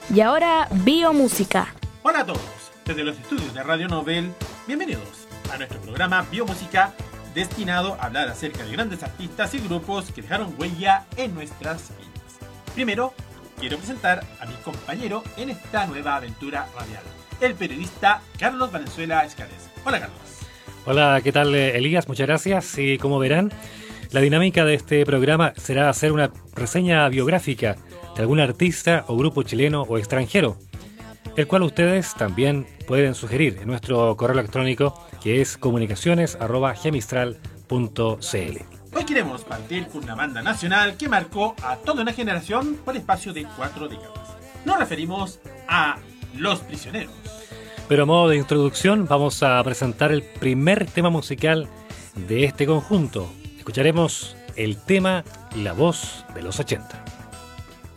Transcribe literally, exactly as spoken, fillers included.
Y ahora, Biomúsica. Hola a todos, desde los estudios de Radio Nobel, bienvenidos a nuestro programa Biomúsica, destinado a hablar acerca de grandes artistas y grupos que dejaron huella en nuestras vidas. Primero, quiero presentar a mi compañero en esta nueva aventura radial, el periodista Carlos Valenzuela Escales. Hola, Carlos. Hola, ¿qué tal, Elías? Muchas gracias. Y como verán, la dinámica de este programa será hacer una reseña biográfica de algún artista o grupo chileno o extranjero, el cual ustedes también pueden sugerir en nuestro correo electrónico, que es comunicaciones arroba gemistral punto c l. Hoy queremos partir con una banda nacional que marcó a toda una generación por espacio de cuatro décadas. Nos referimos a Los Prisioneros. Pero a modo de introducción vamos a presentar el primer tema musical de este conjunto. Escucharemos el tema La Voz de los ochenta.